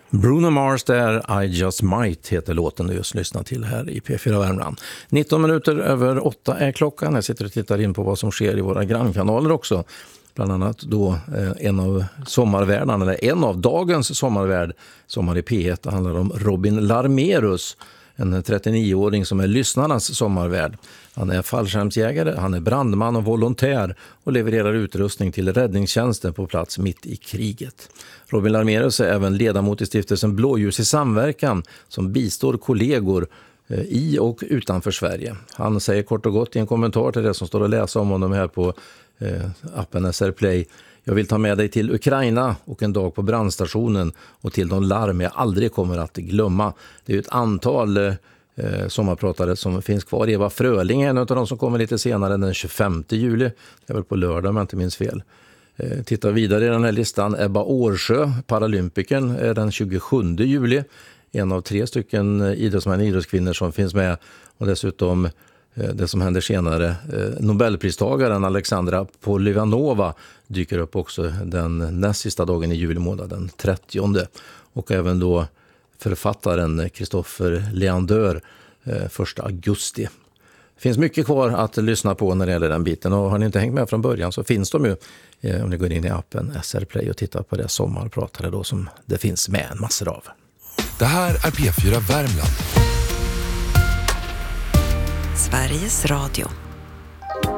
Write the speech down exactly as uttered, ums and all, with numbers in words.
Bruno Mars där, I Just Might heter låten du just lyssnar till här i P fyra Värmland. nitton minuter över åtta är klockan. Jag sitter och tittar in på vad som sker i våra grannkanaler också. Bland annat då eh, en av sommarvärdarna, eller en av dagens sommarvärd, Sommar i P ett. Det handlar om Robin Larmerus, en trettionio-åring som är lyssnarnas sommarvärd. Han är fallskärmsjägare, han är brandman och volontär och levererar utrustning till räddningstjänsten på plats mitt i kriget. Robin Larmerus är även ledamot i stiftelsen Blåljus i samverkan som bistår kollegor i och utanför Sverige. Han säger kort och gott i en kommentar till det som står att läsa om honom här på eh, appen S R Play: jag vill ta med dig till Ukraina och en dag på brandstationen och till de larm jag aldrig kommer att glömma. Det är ju ett antal eh, sommarpratare som finns kvar. Eva Fröling är en av de som kommer lite senare, den tjugofemte juli. Det är väl på lördag om jag inte minns fel. Eh, titta vidare i den här listan. Ebba Årsjö, paralympiken, är den tjugosjunde juli. En av tre stycken idrottsmän och idrottskvinnor som finns med. Och dessutom det som händer senare, Nobelpristagaren Alexandra Polivanova dyker upp också den näst sista dagen i juli månad, den trettionde. Och även då författaren Christopher Leandeur första augusti. Det finns mycket kvar att lyssna på när det gäller den biten, och har ni inte hängt med från början så finns de ju om ni går in i appen S R Play och tittar på det sommarpratare då som det finns med en massor av. Det här är P fyra Värmland. Sveriges Radio.